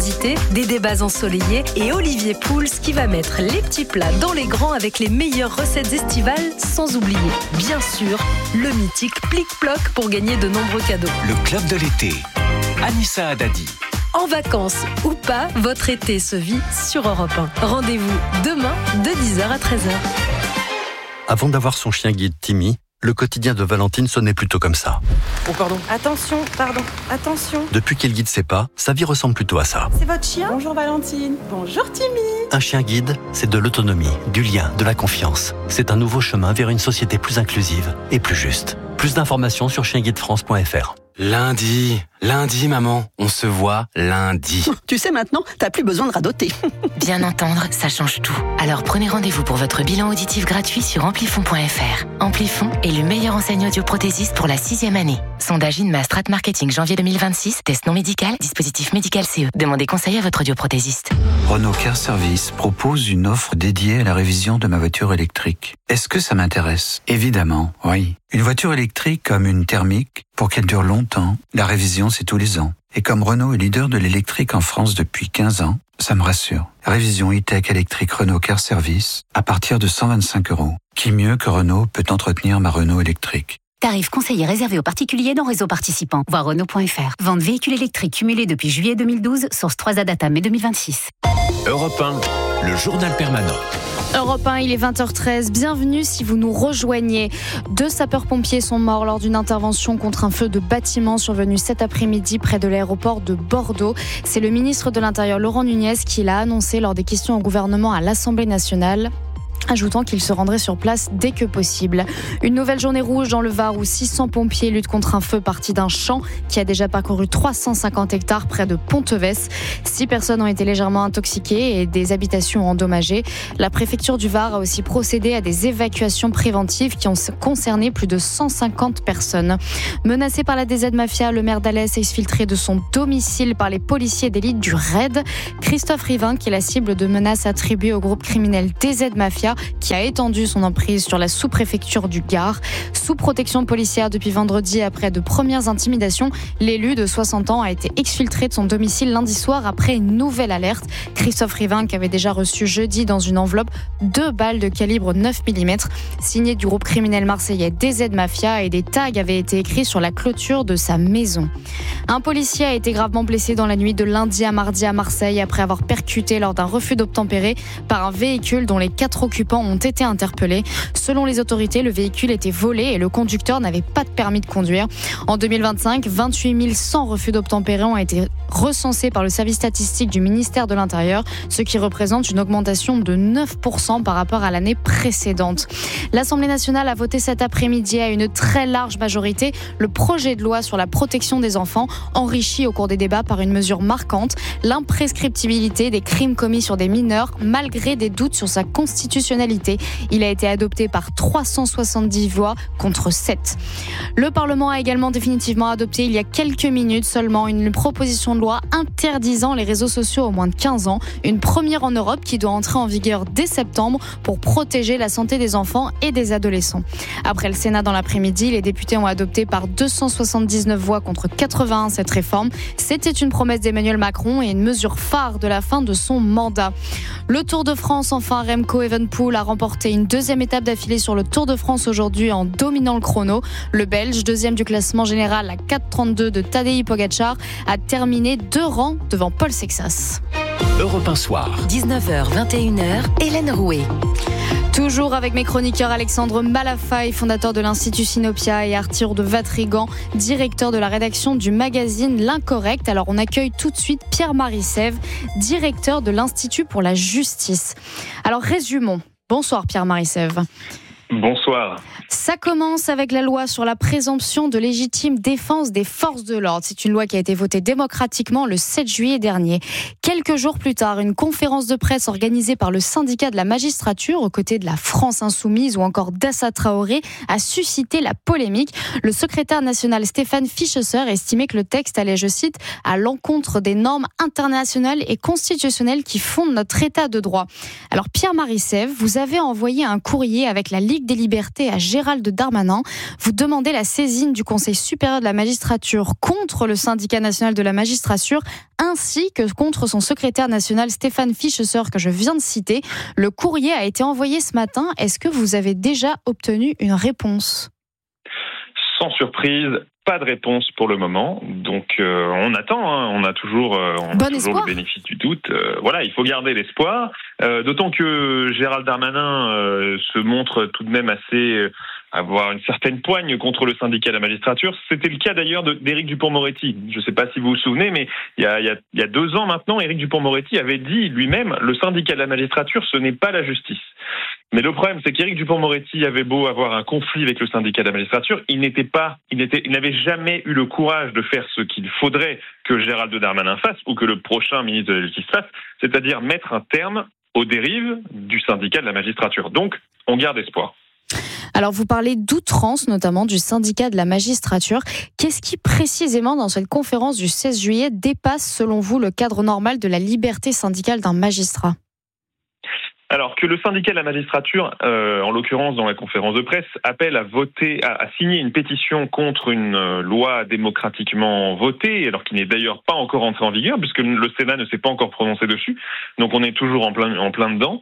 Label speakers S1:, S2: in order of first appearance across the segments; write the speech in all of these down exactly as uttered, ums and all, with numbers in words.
S1: curiosités, des débats ensoleillés et Olivier Pouls qui va mettre les petits plats dans les grands avec les meilleures recettes estivales, sans oublier, bien sûr, le mythique Plic-Ploc pour gagner de nombreux cadeaux.
S2: Le club de l'été. Anissa Haddadi.
S1: En vacances ou pas, votre été se vit sur Europe un. Rendez-vous demain de dix heures à treize heures.
S3: Avant d'avoir son chien guide Timmy, le quotidien de Valentine sonnait plutôt comme ça.
S4: Oh pardon. Attention, pardon, attention.
S3: Depuis qu'elle guide ses pas, sa vie ressemble plutôt à ça.
S4: C'est votre chien ? Bonjour Valentine. Bonjour Timmy.
S3: Un chien guide, c'est de l'autonomie, du lien, de la confiance. C'est un nouveau chemin vers une société plus inclusive et plus juste. Plus d'informations sur chien guide france point f r.
S2: Lundi, lundi maman, on se voit lundi.
S5: Tu sais maintenant, t'as plus besoin de radoter.
S6: Bien entendre, ça change tout. Alors prenez rendez-vous pour votre bilan auditif gratuit sur amplifon point f r. Amplifon est le meilleur enseigne audioprothésiste pour la sixième année. Sondage Inma Strat Marketing janvier deux mille vingt-six, test non médical, dispositif médical C E. Demandez conseil à votre audioprothésiste.
S7: Renault Car Service propose une offre dédiée à la révision de ma voiture électrique. Est-ce que ça m'intéresse ? Évidemment, oui. Une voiture électrique comme une thermique, pour qu'elle dure longtemps, la révision c'est tous les ans. Et comme Renault est leader de l'électrique en France depuis quinze ans, ça me rassure. Révision e-tech électrique Renault Car Service à partir de cent vingt-cinq euros. Qui mieux que Renault peut entretenir ma Renault électrique ?
S8: Tarif conseillé réservé aux particuliers dans réseau participant. Voir Renault point f r. Vente véhicules électriques cumulés depuis juillet deux mille douze, source trois A Data mai deux mille vingt-six.
S2: Europe un, le journal permanent.
S9: Europe un, il est vingt heures treize. Bienvenue si vous nous rejoignez. Deux sapeurs-pompiers sont morts lors d'une intervention contre un feu de bâtiment survenu cet après-midi près de l'aéroport de Bordeaux. C'est le ministre de l'Intérieur, Laurent Nunez, qui l'a annoncé lors des questions au gouvernement à l'Assemblée nationale, ajoutant qu'il se rendrait sur place dès que possible. Une nouvelle journée rouge dans le Var où six cents pompiers luttent contre un feu parti d'un champ qui a déjà parcouru trois cent cinquante hectares près de Ponteves. Six personnes ont été légèrement intoxiquées et des habitations endommagées. La préfecture du Var a aussi procédé à des évacuations préventives qui ont concerné plus de cent cinquante personnes. Menacé par la D Z Mafia, le maire d'Alès est exfiltré de son domicile par les policiers d'élite du R A I D. Christophe Rivin, qui est la cible de menaces attribuées au groupe criminel D Z Mafia, qui a étendu son emprise sur la sous-préfecture du Gard. Sous protection policière depuis vendredi après de premières intimidations, l'élu de soixante ans a été exfiltré de son domicile lundi soir après une nouvelle alerte. Christophe Rivin, qui avait déjà reçu jeudi dans une enveloppe deux balles de calibre neuf millimètres signées du groupe criminel marseillais D Z Mafia, et des tags avaient été écrits sur la clôture de sa maison. Un policier a été gravement blessé dans la nuit de lundi à mardi à Marseille après avoir percuté lors d'un refus d'obtempérer par un véhicule dont les quatre occupants ont été interpellés. Selon les autorités, le véhicule était volé et le conducteur n'avait pas de permis de conduire. En deux mille vingt-cinq, vingt-huit mille cent refus d'obtempérer ont été recensés par le service statistique du ministère de l'Intérieur, ce qui représente une augmentation de neuf pour cent par rapport à l'année précédente. L'Assemblée nationale a voté cet après-midi à une très large majorité le projet de loi sur la protection des enfants, enrichi au cours des débats par une mesure marquante, l'imprescriptibilité des crimes commis sur des mineurs, malgré des doutes sur sa constitutionnalité. Il a été adopté par trois cent soixante-dix voix contre sept. Le Parlement a également définitivement adopté il y a quelques minutes seulement une proposition de loi interdisant les réseaux sociaux aux moins de quinze ans, une première en Europe qui doit entrer en vigueur dès septembre pour protéger la santé des enfants et des adolescents. Après le Sénat dans l'après-midi, les députés ont adopté par deux cent soixante-dix-neuf voix contre quatre-vingt-un cette réforme. C'était une promesse d'Emmanuel Macron et une mesure phare de la fin de son mandat. Le Tour de France, enfin, Remco Evenepoel a remporté une deuxième étape d'affilée sur le Tour de France aujourd'hui en dominant le chrono. Le Belge, deuxième du classement général à quatre trente-deux de Tadej Pogacar, a terminé deux rangs devant Paul Sexas.
S2: Europe un soir.
S6: dix-neuf heures vingt et une heures, Hélène Rouet.
S9: Toujours avec mes chroniqueurs Alexandre Malafaille, fondateur de l'Institut Sinopia, et Arthur de Vatrigan, directeur de la rédaction du magazine L'Incorrect. Alors on accueille tout de suite Pierre-Marie Sève, directeur de l'Institut pour la justice. Alors résumons. Bonsoir Pierre-Marie Sève.
S10: Bonsoir.
S9: Ça commence avec la loi sur la présomption de légitime défense des forces de l'ordre. C'est une loi qui a été votée démocratiquement le sept juillet dernier. Quelques jours plus tard, une conférence de presse organisée par le syndicat de la magistrature aux côtés de la France Insoumise ou encore d'Assa Traoré a suscité la polémique. Le secrétaire national Stéphane Fichesser estimait que le texte allait, je cite, à l'encontre des normes internationales et constitutionnelles qui fondent notre état de droit. Alors Pierre-Marie Sève, vous avez envoyé un courrier avec la Ligue Ligue des Libertés à Gérald Darmanin. Vous demandez la saisine du Conseil supérieur de la magistrature contre le syndicat national de la magistrature ainsi que contre son secrétaire national Stéphane Fichesser que je viens de citer. Le courrier a été envoyé ce matin. Est-ce que vous avez déjà obtenu une réponse ?
S10: Sans surprise, pas de réponse pour le moment. Donc euh, on attend, hein. on a toujours, euh, on
S9: bon
S10: a toujours le bénéfice du doute. Euh, voilà, il faut garder l'espoir. Euh, d'autant que Gérald Darmanin euh, se montre tout de même assez... Euh, avoir une certaine poigne contre le syndicat de la magistrature. C'était le cas d'ailleurs de, d'Éric Dupond-Moretti. Je ne sais pas si vous vous souvenez, mais il y a, il y a, il y a deux ans maintenant, Éric Dupond-Moretti avait dit lui-même « le syndicat de la magistrature, ce n'est pas la justice ». Mais le problème, c'est qu'Éric Dupond-Moretti avait beau avoir un conflit avec le syndicat de la magistrature, il n'était pas, il n'était, il n'avait jamais eu le courage de faire ce qu'il faudrait que Gérald Darmanin fasse ou que le prochain ministre de la Justice fasse, c'est-à-dire mettre un terme aux dérives du syndicat de la magistrature. Donc, on garde espoir.
S9: Alors vous parlez d'outrance, notamment du syndicat de la magistrature. Qu'est-ce qui précisément dans cette conférence du seize juillet dépasse selon vous le cadre normal de la liberté syndicale d'un magistrat ?
S10: Alors que le syndicat de la magistrature, euh, en l'occurrence dans la conférence de presse, appelle à voter, à, à signer une pétition contre une euh, loi démocratiquement votée, alors qui n'est d'ailleurs pas encore entrée en vigueur, puisque le Sénat ne s'est pas encore prononcé dessus. Donc on est toujours en plein, en plein dedans.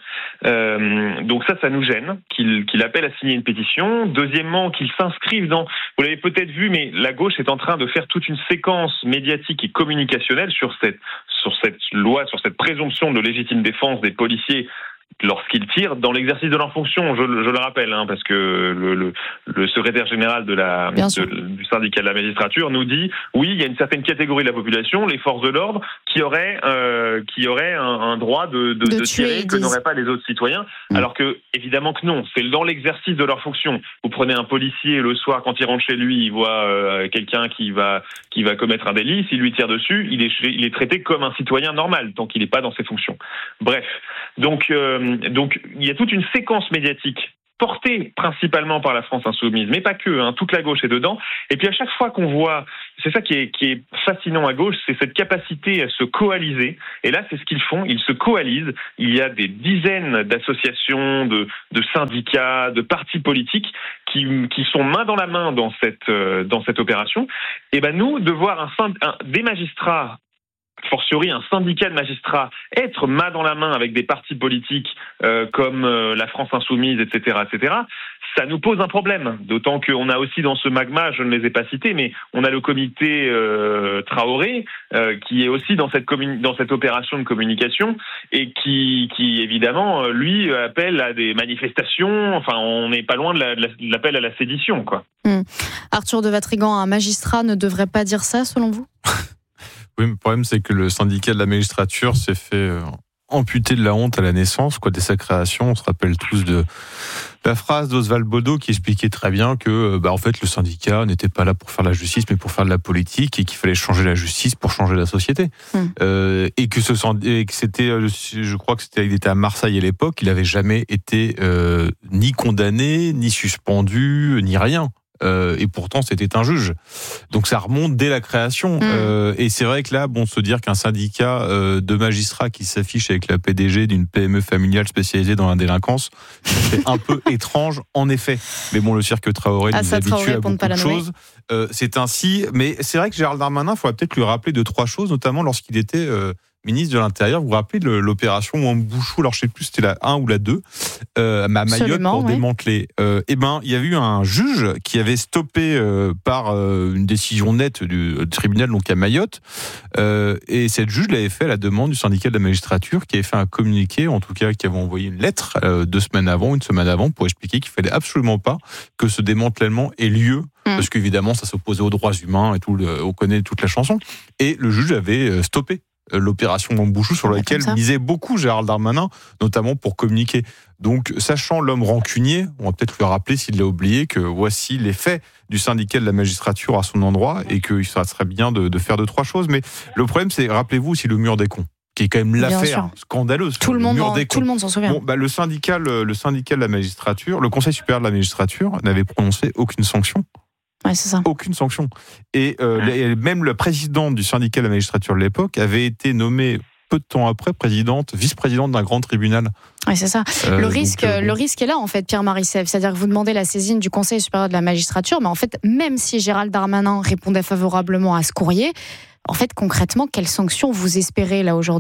S10: Euh, donc ça, ça nous gêne qu'il, qu'il appelle à signer une pétition. Deuxièmement, qu'il s'inscrive dans... Vous l'avez peut-être vu, mais la gauche est en train de faire toute une séquence médiatique et communicationnelle sur cette, sur cette loi, sur cette présomption de légitime défense des policiers lorsqu'ils tirent dans l'exercice de leur fonction, je, je le rappelle, hein, parce que le, le, le secrétaire général de la, de, du syndicat de la magistrature nous dit oui, il y a une certaine catégorie de la population, les forces de l'ordre, qui auraient, euh, qui auraient un, un droit de, de, de, de tirer que n'auraient pas les autres citoyens, mmh. alors que évidemment que non, c'est dans l'exercice de leur fonction. Vous prenez un policier le soir quand il rentre chez lui, il voit euh, quelqu'un qui va qui va commettre un délit, s'il lui tire dessus, il est il est traité comme un citoyen normal tant qu'il n'est pas dans ses fonctions. Bref, donc euh, Donc, il y a toute une séquence médiatique portée principalement par la France insoumise, mais pas que, hein, toute la gauche est dedans. Et puis à chaque fois qu'on voit, c'est ça qui est, qui est fascinant à gauche, c'est cette capacité à se coaliser. Et là, c'est ce qu'ils font, ils se coalisent. Il y a des dizaines d'associations, de, de syndicats, de partis politiques qui, qui sont main dans la main dans cette, euh, dans cette opération. Et ben nous, de voir un, un, des magistrats, fortiori un syndicat de magistrats, être main dans la main avec des partis politiques euh, comme euh, la France Insoumise, et cetera, et cetera, ça nous pose un problème. D'autant qu'on a aussi dans ce magma, je ne les ai pas cités, mais on a le comité euh, Traoré euh, qui est aussi dans cette, communi- dans cette opération de communication et qui, qui évidemment, lui, appelle à des manifestations. Enfin, on n'est pas loin de, la, de, la, de l'appel à la sédition, quoi.
S9: Mmh. Arthur de Vatrigan, un magistrat ne devrait pas dire ça, selon vous ?
S11: Oui, mais le problème, c'est que le syndicat de la magistrature s'est fait euh, amputer de la honte à la naissance, quoi, dès sa création. On se rappelle tous de la phrase d'Oswald Bodo qui expliquait très bien que, bah, en fait, le syndicat n'était pas là pour faire la justice, mais pour faire de la politique, et qu'il fallait changer la justice pour changer la société. Mmh. Euh, et que ce et que c'était, je crois que c'était, il était à Marseille à l'époque, il avait jamais été euh, ni condamné, ni suspendu, ni rien. Euh, et pourtant c'était un juge. Donc ça remonte dès la création. Mmh. Euh, et c'est vrai que là, bon, se dire qu'un syndicat euh, de magistrats qui s'affiche avec la P D G d'une P M E familiale spécialisée dans la délinquance, c'est un peu étrange, en effet. Mais bon, le cirque Traoré ah, nous habitue Traoré, à beaucoup de choses. Euh, c'est ainsi. Mais c'est vrai que Gérald Darmanin, il faudrait peut-être lui rappeler deux, trois choses, notamment lorsqu'il était euh, ministre de l'Intérieur. Vous vous rappelez de l'opération Wambouchou, alors je sais plus si c'était la un ou la deux, euh, à Mayotte Absolument, pour ouais. démanteler. Euh, eh ben, il y a eu un juge qui avait stoppé euh, par euh, une décision nette du tribunal, donc à Mayotte, euh, et cette juge l'avait fait à la demande du syndicat de la magistrature, qui avait fait un communiqué, en tout cas qui avait envoyé une lettre euh, deux semaines avant, une semaine avant, pour expliquer qu'il fallait absolument pas que ce démantèlement ait lieu, mmh. parce qu'évidemment ça s'opposait aux droits humains et tout, le, on connaît toute la chanson, et le juge avait stoppé l'opération Wambouchou, sur laquelle misait beaucoup Gérald Darmanin, notamment pour communiquer. Donc, sachant l'homme rancunier, on va peut-être lui rappeler, s'il l'a oublié, que voici les faits du syndicat de la magistrature à son endroit, et qu'il serait bien de, de faire deux, trois choses. Mais le problème, c'est, rappelez-vous aussi le mur des cons, qui est quand même l'affaire scandaleuse.
S9: Tout le, monde en, tout le monde s'en souvient.
S11: Bon, bah, le syndicat, le, le syndicat de la magistrature, le Conseil supérieur de la magistrature n'avait prononcé aucune sanction.
S9: Ouais, c'est ça.
S11: Aucune sanction. Et euh, même le président du syndicat de la magistrature de l'époque avait été nommé peu de temps après, présidente, vice-présidente d'un grand tribunal.
S9: Oui, c'est ça.
S11: Euh,
S9: le, risque,
S11: donc, euh,
S9: le risque est là, en fait, Pierre-Marie Sèvres. C'est-à-dire que vous demandez la saisine du Conseil supérieur de la magistrature, mais en fait, même si Gérald Darmanin répondait favorablement à ce courrier, en fait, concrètement, quelles sanctions vous espérez là aujourd'hui ?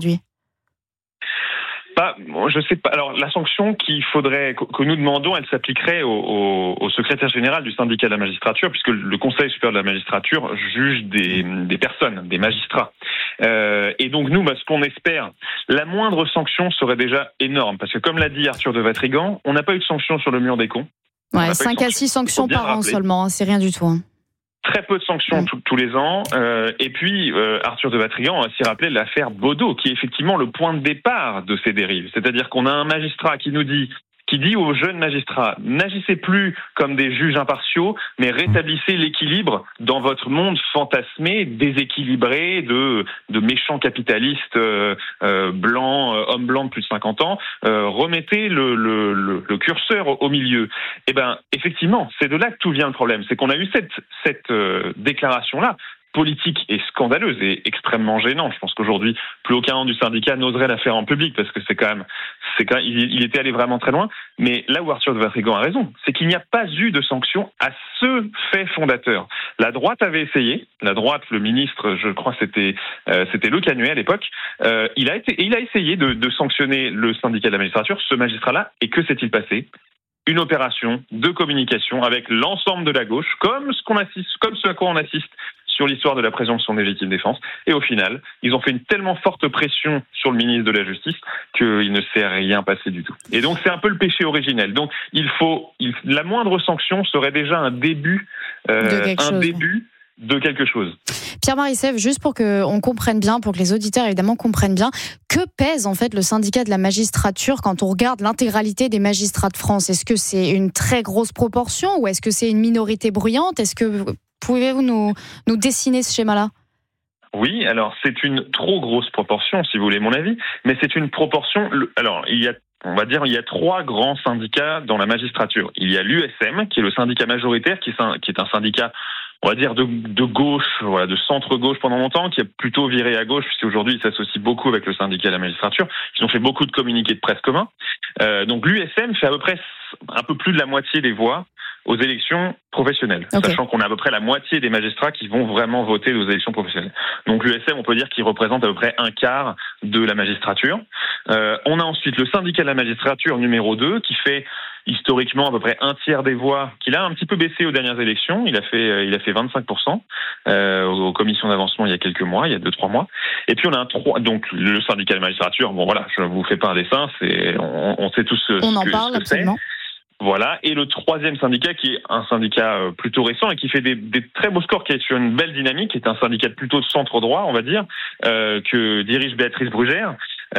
S10: Pas, je sais pas. Alors, la sanction qu'il faudrait, que nous demandons, elle s'appliquerait au, au, au secrétaire général du syndicat de la magistrature, puisque le Conseil supérieur de la magistrature juge des, des personnes, des magistrats. Euh, et donc, nous, bah, ce qu'on espère, la moindre sanction serait déjà énorme, parce que comme l'a dit Arthur de Vatrigan, on n'a pas eu de sanction sur le mur des cons.
S9: Ouais, cinq à six sanctions par an seulement, hein, c'est rien du tout. Hein.
S10: Très peu de sanctions mmh. tous les ans. Euh, et puis, euh, Arthur de Vatrigan a aussi rappelé l'affaire Baudot, qui est effectivement le point de départ de ces dérives. C'est-à-dire qu'on a un magistrat qui nous dit, qui dit aux jeunes magistrats, n'agissez plus comme des juges impartiaux, mais rétablissez l'équilibre dans votre monde fantasmé, déséquilibré de, de méchants capitalistes euh, euh, blancs, euh, hommes blancs de plus de cinquante ans. Euh, remettez le, le, le, le curseur au, au milieu. Eh ben, effectivement, c'est de là que tout vient le problème. C'est qu'on a eu cette, cette euh, déclaration-là, politique et scandaleuse et extrêmement gênante. Je pense qu'aujourd'hui, plus aucun membre du syndicat n'oserait la faire en public parce que c'est quand même, c'est quand même, il, il était allé vraiment très loin. Mais là où Arthur de Vatrigan a raison, c'est qu'il n'y a pas eu de sanction à ce fait fondateur. La droite avait essayé. La droite, le ministre, je crois, c'était euh, c'était Le Canuet à l'époque. Euh, il a été, il a essayé de, de sanctionner le syndicat de la magistrature, ce magistrat-là. Et que s'est-il passé ? Une opération de communication avec l'ensemble de la gauche, comme ce qu'on assiste, comme ce à quoi on assiste sur l'histoire de la présomption de légitime défense. Et au final, ils ont fait une tellement forte pression sur le ministre de la Justice qu'il ne s'est rien passé du tout. Et donc, c'est un peu le péché originel. Donc, il faut, il, la moindre sanction serait déjà un début, euh, un chose. début de quelque chose.
S9: Pierre-Marie Sèvres, juste pour qu'on comprenne bien, pour que les auditeurs évidemment comprennent bien, que pèse en fait le syndicat de la magistrature quand on regarde l'intégralité des magistrats de France ? Est-ce que c'est une très grosse proportion ou est-ce que c'est une minorité bruyante ? Est-ce que pouvez-vous nous, nous dessiner ce schéma-là ?
S10: Oui, alors c'est une trop grosse proportion, si vous voulez mon avis, mais c'est une proportion. Alors, il y a, on va dire, il y a trois grands syndicats dans la magistrature. Il y a l'U S M, qui est le syndicat majoritaire, qui est un, qui est un syndicat, on va dire, de, de gauche, voilà, de centre-gauche pendant longtemps, qui a plutôt viré à gauche, puisqu'aujourd'hui, il s'associe beaucoup avec le syndicat de la magistrature. Ils ont fait beaucoup de communiqués de presse communs. Euh, donc l'U S M fait à peu près un peu plus de la moitié des voix aux élections professionnelles, okay. Sachant qu'on a à peu près la moitié des magistrats qui vont vraiment voter aux élections professionnelles. Donc l'U S M, on peut dire qu'il représente à peu près un quart de la magistrature. Euh, on a ensuite le syndicat de la magistrature numéro deux, qui fait historiquement à peu près un tiers des voix, qu'il a un petit peu baissé aux dernières élections. Il a fait, il a fait vingt-cinq pour cent euh, aux commissions d'avancement il y a quelques mois, il y a deux trois mois. Et puis on a un trois, donc le syndicat de la magistrature. Bon voilà, je vous fais pas un dessin, c'est, on, on sait tous ce,
S9: on
S10: ce
S9: en
S10: que,
S9: parle
S10: ce que
S9: absolument.
S10: C'est. Voilà, et le troisième syndicat qui est un syndicat plutôt récent et qui fait des, des très beaux scores, qui est sur une belle dynamique, qui est un syndicat plutôt de centre droit, on va dire, euh, que dirige Béatrice Brugère,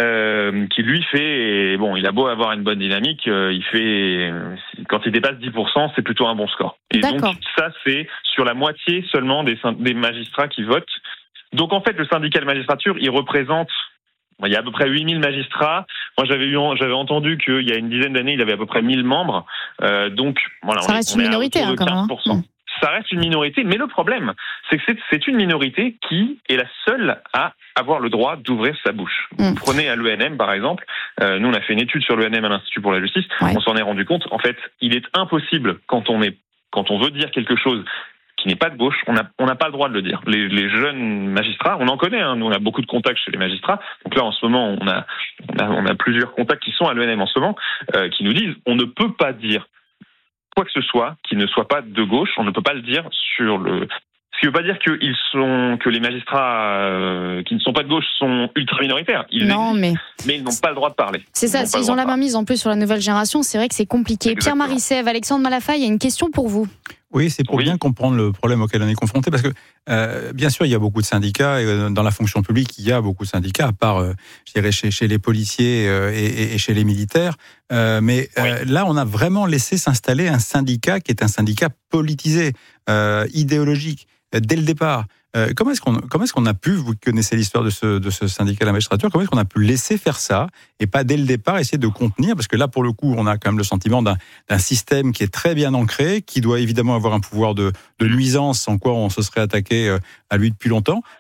S10: euh, qui lui fait, et bon, il a beau avoir une bonne dynamique, euh, il fait, quand il dépasse dix pour cent, c'est plutôt un bon score. Et D'accord. donc ça, c'est sur la moitié seulement des, des magistrats qui votent. Donc en fait, le syndicat de magistrature, il représente, il y a à peu près huit mille magistrats. Moi, j'avais eu, j'avais entendu qu'il y a une dizaine d'années, il avait à peu près mille membres. Euh, donc, voilà,
S9: ça
S10: on
S9: reste
S10: est,
S9: une
S10: on
S9: minorité,
S10: hein,
S9: quand même.
S10: Hein. Ça reste une minorité, mais le problème, c'est que c'est, c'est une minorité qui est la seule à avoir le droit d'ouvrir sa bouche. Mm. Vous prenez à l'E N M, par exemple. Euh, nous, on a fait une étude sur l'E N M à l'Institut pour la justice. Ouais. On s'en est rendu compte. En fait, il est impossible, quand on est, quand on veut dire quelque chose qui n'est pas de gauche, on n'a on n'a pas le droit de le dire. Les, les jeunes magistrats, on en connaît, hein, nous on a beaucoup de contacts chez les magistrats, donc là en ce moment on a on a, on a plusieurs contacts qui sont à l'E N M en ce moment, euh, qui nous disent on ne peut pas dire quoi que ce soit qui ne soit pas de gauche, on ne peut pas le dire sur le... Ce qui ne veut pas dire que, ils sont, que les magistrats euh, qui ne sont pas de gauche sont ultra minoritaires. Ils
S9: non, mais...
S10: mais ils n'ont pas le droit de parler.
S9: C'est ça, s'ils ont la main mise en plus sur la nouvelle génération, c'est vrai que c'est compliqué. Exactement. Pierre-Marie Sèvres, Alexandre Malafaille, il y a une question pour vous.
S12: Oui, c'est pour oui. bien comprendre le problème auquel on est confronté, parce que euh, bien sûr, il y a beaucoup de syndicats, et euh, dans la fonction publique, il y a beaucoup de syndicats, à part, euh, je dirais, chez, chez les policiers euh, et, et chez les militaires. Euh, mais euh, oui. là, on a vraiment laissé s'installer un syndicat qui est un syndicat politisé, euh, idéologique, euh, dès le départ. Euh, comment est-ce qu'on comment est-ce qu'on a pu, vous connaissez l'histoire de ce de ce syndicat de la magistrature, comment est-ce qu'on a pu laisser faire ça et pas dès le départ essayer de contenir, parce que là pour le coup on a quand même le sentiment d'un d'un système qui est très bien ancré, qui doit évidemment avoir un pouvoir de de nuisance, sans quoi on se serait attaqué à lui depuis longtemps.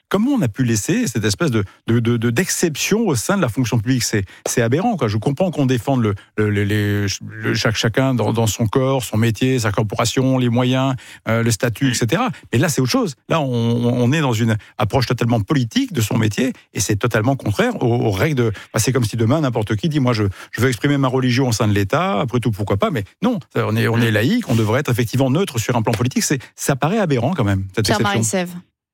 S12: comment on a pu laisser cette espèce de, de, de, de d'exception au sein de la fonction publique? C'est, c'est aberrant, quoi. Je comprends qu'on défende le, le, le, les, le chaque, chacun dans, dans son corps, son métier, sa corporation, les moyens, euh, le statut, et cetera. Mais là, c'est autre chose. Là, on, on est dans une approche totalement politique de son métier, et c'est totalement contraire aux, aux règles de. Bah, c'est comme si demain n'importe qui dit, moi, je, je veux exprimer ma religion au sein de l'État. Après tout, pourquoi pas? Mais non, on est, on est laïque, on devrait être effectivement neutre sur un plan politique. C'est, ça paraît aberrant quand même, cette
S9: Pierre
S12: exception.
S9: Marie-Sèvres.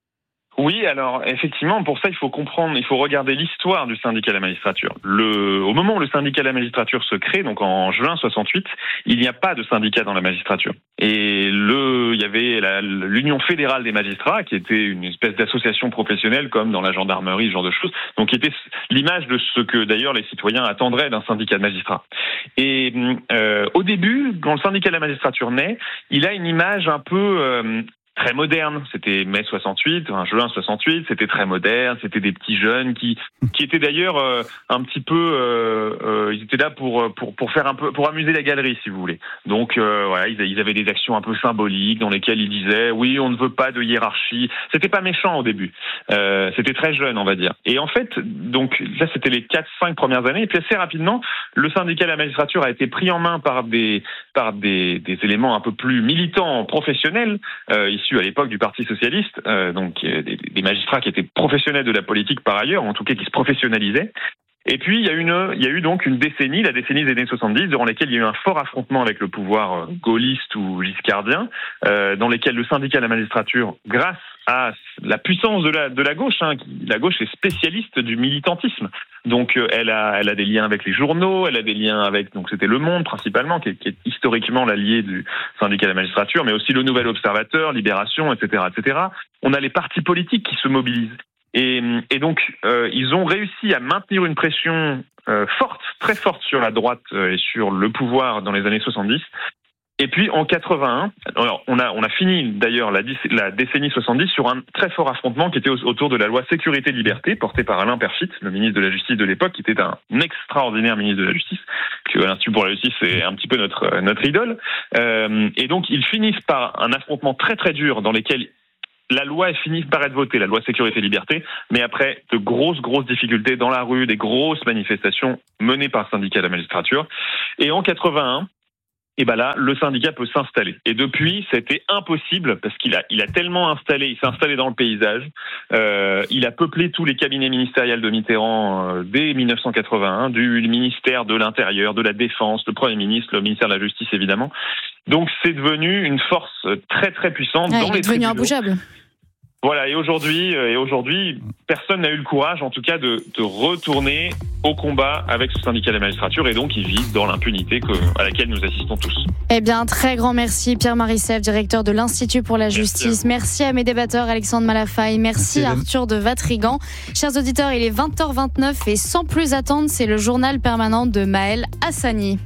S10: Oui, alors effectivement, pour ça, il faut comprendre, il faut regarder l'histoire du syndicat de la magistrature. Le, au moment où le syndicat de la magistrature se crée, donc en juin soixante-huit, il n'y a pas de syndicat dans la magistrature. Et le, il y avait la, l'Union fédérale des magistrats, qui était une espèce d'association professionnelle, comme dans la gendarmerie, ce genre de choses, donc qui était l'image de ce que d'ailleurs les citoyens attendraient d'un syndicat de magistrats. Et euh, au début, quand le syndicat de la magistrature naît, il a une image un peu euh, très moderne. C'était mai soixante-huit, enfin, juin soixante-huit, c'était très moderne, c'était des petits jeunes qui qui étaient d'ailleurs euh, un petit peu euh, euh, ils étaient là pour pour pour faire un peu pour amuser la galerie, si vous voulez. Donc euh, voilà, ils, ils avaient des actions un peu symboliques dans lesquelles ils disaient oui, on ne veut pas de hiérarchie. C'était pas méchant au début. Euh, c'était très jeune, on va dire. Et en fait, donc là c'était les quatre cinq premières années, et puis assez rapidement, le syndicat de la magistrature a été pris en main par des par des des éléments un peu plus militants, professionnels, euh, issus à l'époque du Parti socialiste, euh, donc des, des magistrats qui étaient professionnels de la politique par ailleurs, en tout cas qui se professionnalisaient. Et puis il y a une, il y a eu donc une décennie, la décennie des années soixante-dix, durant laquelle il y a eu un fort affrontement avec le pouvoir gaulliste ou giscardien, euh, dans lesquels le syndicat de la magistrature, grâce à la puissance de la de la gauche, hein, la gauche est spécialiste du militantisme. Donc euh, elle a elle a des liens avec les journaux, elle a des liens avec, donc c'était Le Monde principalement, qui est, qui est historiquement l'allié du syndicat de la magistrature, mais aussi le Nouvel Observateur, Libération, et cetera, et cetera. On a les partis politiques qui se mobilisent. Et, et donc, euh, ils ont réussi à maintenir une pression euh, forte, très forte sur la droite euh, et sur le pouvoir dans les années soixante-dix. Et puis en quatre-vingt-un, alors on a on a fini d'ailleurs la, la décennie soixante-dix sur un très fort affrontement qui était autour de la loi Sécurité et Liberté, portée par Alain Peyrefitte, le ministre de la Justice de l'époque, qui était un extraordinaire ministre de la Justice, que l'Institut pour la Justice est un petit peu notre notre idole. Euh, et donc ils finissent par un affrontement très très dur dans lequel la loi est finie par être votée, la loi Sécurité et Liberté, mais après de grosses, grosses difficultés dans la rue, des grosses manifestations menées par le syndicat de la magistrature. Et en quatre-vingt-un, et ben là, le syndicat peut s'installer. Et depuis, c'était impossible parce qu'il a, il a tellement installé, il s'est installé dans le paysage. Euh, il a peuplé tous les cabinets ministériels de Mitterrand euh, dès dix-neuf cent quatre-vingt-un, du ministère de l'Intérieur, de la Défense, le Premier ministre, le ministère de la Justice évidemment. Donc c'est devenu une force très très puissante
S9: ouais,
S10: dans les tribunaux.
S9: Il est devenu imbougeable.
S10: Voilà, et aujourd'hui, et aujourd'hui, personne n'a eu le courage, en tout cas, de, de retourner au combat avec ce syndicat de la magistrature, et donc il vit dans l'impunité que, à laquelle nous assistons tous.
S9: Eh bien, un très grand merci, Pierre Marie-Sèvres, directeur de l'Institut pour la Justice. Merci, merci à mes débatteurs, Alexandre Malafaille. Merci, merci Arthur de Vatrigan. Chers auditeurs, il est vingt heures vingt-neuf et sans plus attendre, c'est le journal permanent de Maël Hassani.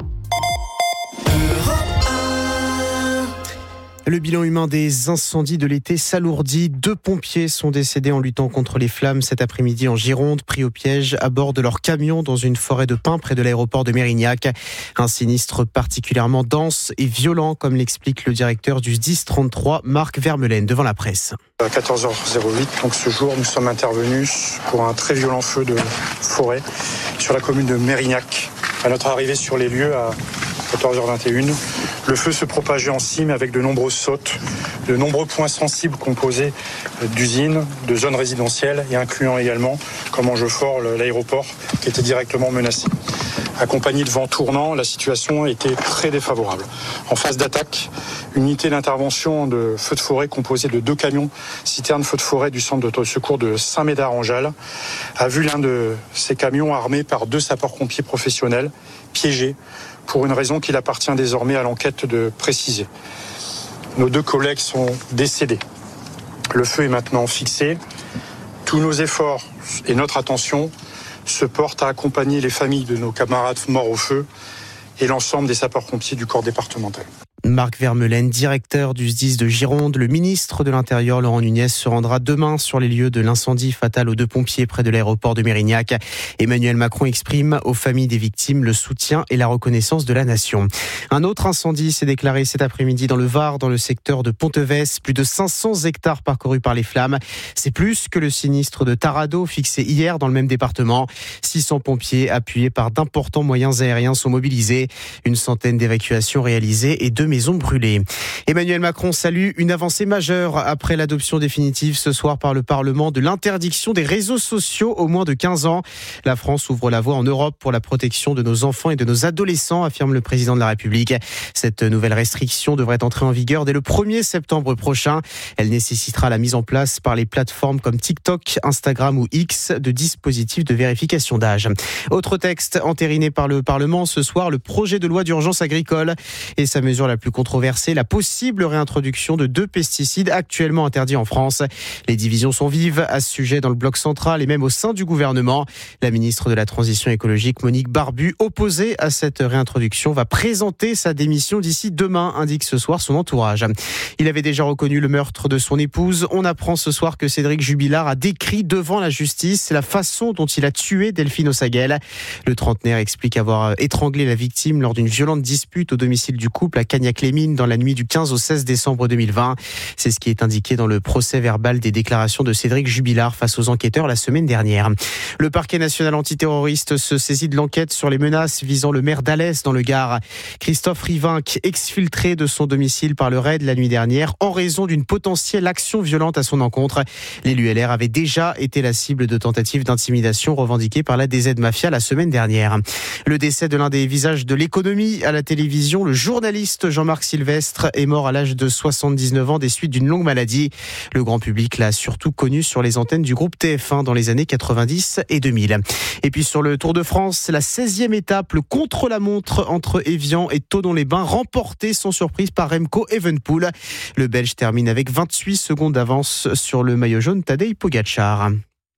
S13: Le bilan humain des incendies de l'été s'alourdit. Deux pompiers sont décédés en luttant contre les flammes cet après-midi en Gironde, pris au piège à bord de leur camion dans une forêt de pins près de l'aéroport de Mérignac. Un sinistre particulièrement dense et violent, comme l'explique le directeur du S D I S trente-trois, Marc Vermeulen, devant la presse.
S14: À quatorze heures huit, donc ce jour, nous sommes intervenus pour un très violent feu de forêt sur la commune de Mérignac. À notre arrivée sur les lieux, à quatorze heures vingt et une, le feu se propageait en cime avec de nombreuses sautes, de nombreux points sensibles composés d'usines, de zones résidentielles et incluant également, comme Angefort, l'aéroport qui était directement menacé. Accompagné de vent tournant, la situation était très défavorable. En phase d'attaque, une unité d'intervention de feu de forêt composée de deux camions citernes feu de forêt du centre de secours de Saint-Médard-en-Jalles a vu l'un de ces camions armé par deux sapeurs-pompiers professionnels piégés pour une raison qu'il appartient désormais à l'enquête de préciser. Nos deux collègues sont décédés. Le feu est maintenant fixé. Tous nos efforts et notre attention se portent à accompagner les familles de nos camarades morts au feu et l'ensemble des sapeurs-pompiers du corps départemental.
S13: Marc Vermeulen, directeur du S D I S de Gironde, le ministre de l'Intérieur Laurent Nunez se rendra demain sur les lieux de l'incendie fatal aux deux pompiers près de l'aéroport de Mérignac. Emmanuel Macron exprime aux familles des victimes le soutien et la reconnaissance de la nation. Un autre incendie s'est déclaré cet après-midi dans le Var, dans le secteur de Ponteves. Plus de cinq cents hectares parcourus par les flammes. C'est plus que le sinistre de Taranto fixé hier dans le même département. six cents pompiers appuyés par d'importants moyens aériens sont mobilisés. Une centaine d'évacuations réalisées et deux maisons brûlées. Emmanuel Macron salue une avancée majeure après l'adoption définitive ce soir par le Parlement de l'interdiction des réseaux sociaux aux moins de quinze ans. La France ouvre la voie en Europe pour la protection de nos enfants et de nos adolescents, affirme le président de la République. Cette nouvelle restriction devrait entrer en vigueur dès le premier septembre prochain. Elle nécessitera la mise en place par les plateformes comme TikTok, Instagram ou X de dispositifs de vérification d'âge. Autre texte entériné par le Parlement ce soir, le projet de loi d'urgence agricole et sa mesure la plus controversée, la possible réintroduction de deux pesticides actuellement interdits en France. Les divisions sont vives à ce sujet dans le bloc central et même au sein du gouvernement. La ministre de la Transition écologique, Monique Barbu, opposée à cette réintroduction, va présenter sa démission d'ici demain, indique ce soir son entourage. Il avait déjà reconnu le meurtre de son épouse. On apprend ce soir que Cédric Jubilard a décrit devant la justice la façon dont il a tué Delphine Ossaguel. Le trentenaire explique avoir étranglé la victime lors d'une violente dispute au domicile du couple à Cagnac-les-Mines dans la nuit du quinze au seize décembre deux mille vingt. C'est ce qui est indiqué dans le procès verbal des déclarations de Cédric Jubilard face aux enquêteurs la semaine dernière. Le parquet national antiterroriste se saisit de l'enquête sur les menaces visant le maire d'Alès dans le Gard. Christophe Rivinc, exfiltré de son domicile par le raid la nuit dernière en raison d'une potentielle action violente à son encontre. L'élu L R avait déjà été la cible de tentatives d'intimidation revendiquées par la D Z Mafia la semaine dernière. Le décès de l'un des visages de l'économie à la télévision, le journaliste Jean-Marc Sylvestre, est mort à l'âge de soixante-dix-neuf ans des suites d'une longue maladie. Le grand public l'a surtout connu sur les antennes du groupe T F un dans les années quatre-vingt-dix et deux mille. Et puis sur le Tour de France, la seizième étape, le contre-la-montre entre Évian et Thonon-les-Bains, remporté sans surprise par Remco Evenepoel. Le Belge termine avec vingt-huit secondes d'avance sur le maillot jaune Tadej Pogacar.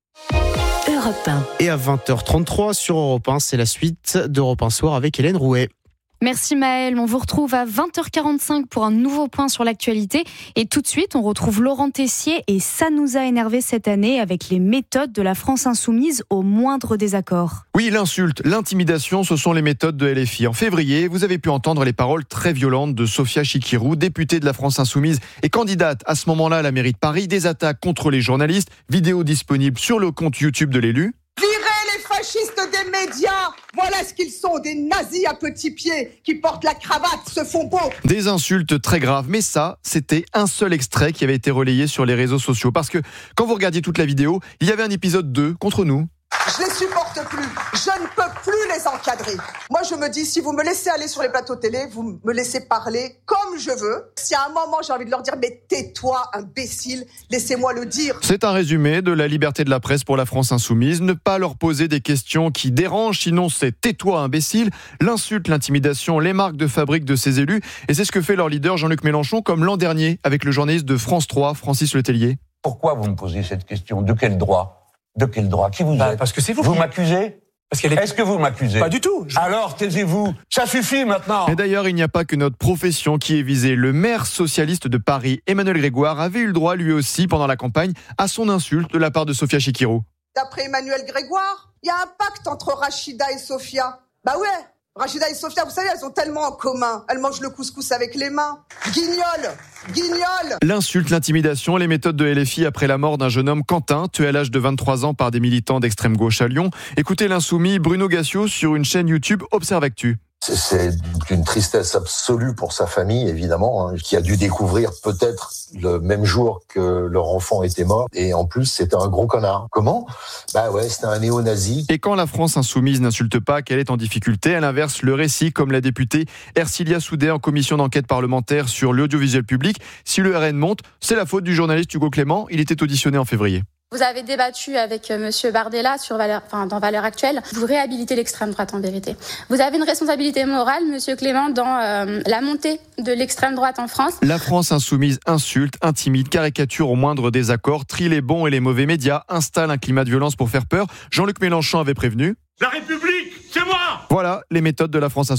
S1: Europe un.
S13: Et à vingt heures trente-trois sur Europe un, c'est la suite d'Europe un Soir avec Hélène Rouet.
S9: Merci Maëlle, on vous retrouve à vingt heures quarante-cinq pour un nouveau point sur l'actualité. Et tout de suite, on retrouve Laurent Tessier et ça nous a énervé cette année avec les méthodes de la France insoumise au moindre désaccord.
S15: Oui, l'insulte, l'intimidation, ce sont les méthodes de L F I. En février, vous avez pu entendre les paroles très violentes de Sophia Chikirou, députée de la France insoumise et candidate à ce moment-là à la mairie de Paris, des attaques contre les journalistes, vidéo disponible sur le compte YouTube de l'élu.
S16: Fascistes des médias, voilà ce qu'ils sont, des nazis à petits pieds qui portent la cravate, se font beaux.
S15: Des insultes très graves, mais ça, c'était un seul extrait qui avait été relayé sur les réseaux sociaux. Parce que quand vous regardiez toute la vidéo, il y avait un épisode deux contre nous.
S16: Je les supporte plus, je ne peux plus les encadrer. Moi je me dis, si vous me laissez aller sur les plateaux télé, vous me laissez parler comme je veux. Si à un moment j'ai envie de leur dire, mais tais-toi imbécile, laissez-moi le dire.
S15: C'est un résumé de la liberté de la presse pour la France insoumise. Ne pas leur poser des questions qui dérangent, sinon c'est tais-toi imbécile. L'insulte, l'intimidation, les marques de fabrique de ces élus. Et c'est ce que fait leur leader Jean-Luc Mélenchon, comme l'an dernier avec le journaliste de France trois, Francis Letellier.
S17: Pourquoi vous me posez cette question ? De quel droit ? De quel droit ? Qui vous bah, êtes ?
S18: Parce que c'est vous.
S17: Vous
S18: qui...
S17: m'accusez ?
S18: Parce qu'elle est...
S17: Est-ce que vous m'accusez ?
S18: Pas du tout. Je...
S17: Alors, taisez-vous. Ça suffit maintenant.
S15: Et d'ailleurs, il n'y a pas que notre profession qui est visée. Le maire socialiste de Paris, Emmanuel Grégoire, avait eu le droit, lui aussi, pendant la campagne, à son insulte de la part de Sophia Chikirou.
S16: D'après Emmanuel Grégoire, il y a un pacte entre Rachida et Sophia. Bah ouais, Rachida et Sophia, vous savez, elles ont tellement en commun. Elles mangent le couscous avec les mains. Guignol, guignol.
S15: L'insulte, l'intimidation, les méthodes de L F I après la mort d'un jeune homme, Quentin, tué à l'âge de vingt-trois ans par des militants d'extrême gauche à Lyon. Écoutez l'insoumis Bruno Gassio sur une chaîne YouTube Observe Actu.
S19: C'est une tristesse absolue pour sa famille, évidemment, hein, qui a dû découvrir peut-être le même jour que leur enfant était mort. Et en plus, c'était un gros connard. Comment ? Bah ouais, c'était un néo-nazi.
S15: Et quand la France insoumise n'insulte pas, qu'elle est en difficulté, elle inverse le récit, comme la députée Ercilia Soudet en commission d'enquête parlementaire sur l'audiovisuel public. Si le R N monte, c'est la faute du journaliste Hugo Clément. Il était auditionné en février.
S20: Vous avez débattu avec Monsieur Bardella sur Valeurs, enfin, dans Valeurs Actuelles. Vous réhabilitez l'extrême droite en vérité. Vous avez une responsabilité morale, Monsieur Clément, dans euh, la montée de l'extrême droite en France.
S15: La France insoumise insulte, intimide, caricature au moindre désaccord, trie les bons et les mauvais médias, installe un climat de violence pour faire peur. Jean-Luc Mélenchon avait prévenu.
S21: La République, c'est moi !
S15: Voilà les méthodes de la France insoumise.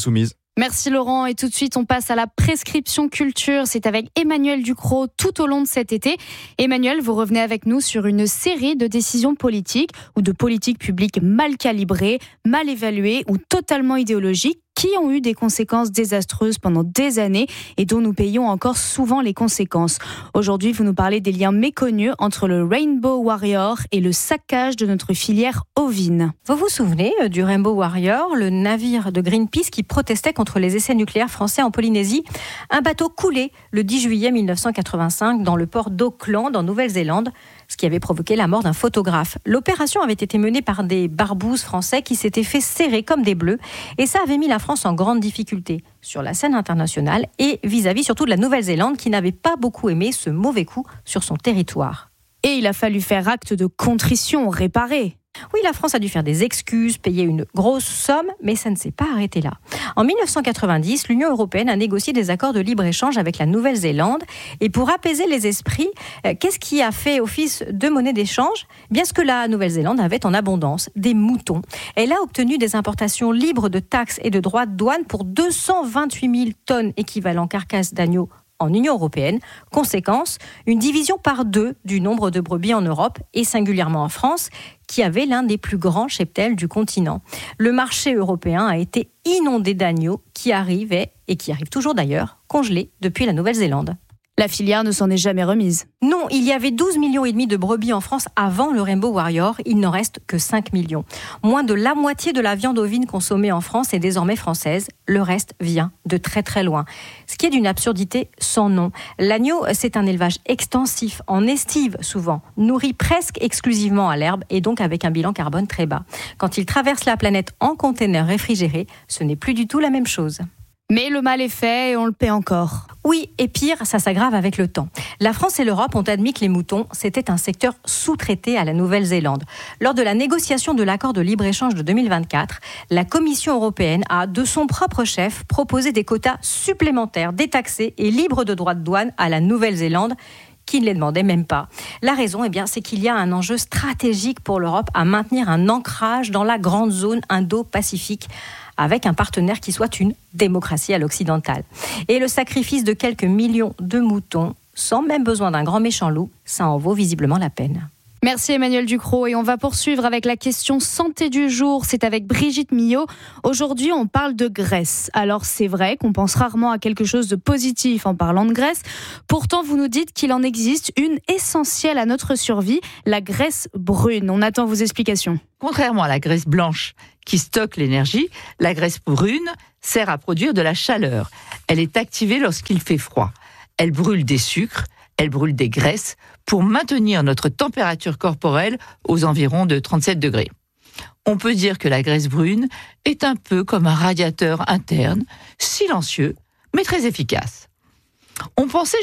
S9: Merci Laurent, et tout de suite on passe à la prescription culture. C'est avec Emmanuel Ducrot tout au long de cet été. Emmanuel, vous revenez avec nous sur une série de décisions politiques ou de politiques publiques mal calibrées, mal évaluées ou totalement idéologiques, qui ont eu des conséquences désastreuses pendant des années et dont nous payons encore souvent les conséquences. Aujourd'hui, vous nous parlez des liens méconnus entre le Rainbow Warrior et le saccage de notre filière ovine.
S18: Vous vous souvenez du Rainbow Warrior, le navire de Greenpeace qui protestait contre les essais nucléaires français en Polynésie? Un bateau coulé le dix juillet mille neuf cent quatre-vingt-cinq dans le port d'Auckland en Nouvelle-Zélande, ce qui avait provoqué la mort d'un photographe. L'opération avait été menée par des barbouzes français qui s'étaient fait serrer comme des bleus, et ça avait mis la France en grande difficulté sur la scène internationale et vis-à-vis surtout de la Nouvelle-Zélande qui n'avait pas beaucoup aimé ce mauvais coup sur son territoire.
S9: Et il a fallu faire acte de contrition, réparer.
S18: Oui, la France a dû faire des excuses, payer une grosse somme, mais ça ne s'est pas arrêté là. En mille neuf cent quatre-vingt-dix, l'Union européenne a négocié des accords de libre-échange avec la Nouvelle-Zélande. Et pour apaiser les esprits, euh, qu'est-ce qui a fait office de monnaie d'échange ? Bien ce que la Nouvelle-Zélande avait en abondance, des moutons. Elle a obtenu des importations libres de taxes et de droits de douane pour deux cent vingt-huit mille tonnes équivalent carcasses d'agneaux en Union européenne. Conséquence, une division par deux du nombre de brebis en Europe et singulièrement en France, qui avait l'un des plus grands cheptels du continent. Le marché européen a été inondé d'agneaux qui arrivaient, et qui arrivent toujours d'ailleurs, congelés depuis la Nouvelle-Zélande.
S9: La filière ne s'en est jamais remise.
S18: Non, il y avait douze millions et demi de brebis en France avant le Rainbow Warrior. Il n'en reste que cinq millions. Moins de la moitié de la viande ovine consommée en France est désormais française. Le reste vient de très très loin. Ce qui est d'une absurdité sans nom. L'agneau, c'est un élevage extensif, en estive souvent, nourri presque exclusivement à l'herbe et donc avec un bilan carbone très bas. Quand il traverse la planète en container réfrigéré, ce n'est plus du tout la même chose.
S9: Mais le mal est fait et on le paie encore.
S18: Oui, et pire, ça s'aggrave avec le temps. La France et l'Europe ont admis que les moutons, c'était un secteur sous-traité à la Nouvelle-Zélande. Lors de la négociation de l'accord de libre-échange de deux mille vingt-quatre, la Commission européenne a, de son propre chef, proposé des quotas supplémentaires, détaxés et libres de droits de douane à la Nouvelle-Zélande, qui ne les demandait même pas. La raison, eh bien, c'est qu'il y a un enjeu stratégique pour l'Europe à maintenir un ancrage dans la grande zone Indo-Pacifique, avec un partenaire qui soit une démocratie à l'occidentale. Et le sacrifice de quelques millions de moutons, sans même besoin d'un grand méchant loup, ça en vaut visiblement la peine.
S9: Merci Emmanuel Ducrot, et on va poursuivre avec la question santé du jour. C'est avec Brigitte Millot. Aujourd'hui, on parle de graisse. Alors c'est vrai qu'on pense rarement à quelque chose de positif en parlant de graisse. Pourtant, vous nous dites qu'il en existe une essentielle à notre survie, la graisse brune. On attend vos explications.
S21: Contrairement à la graisse blanche qui stocke l'énergie, la graisse brune sert à produire de la chaleur. Elle est activée lorsqu'il fait froid. Elle brûle des sucres, elle brûle des graisses pour maintenir notre température corporelle aux environs de trente-sept degrés. On peut dire que la graisse brune est un peu comme un radiateur interne, silencieux, mais très efficace. On pensait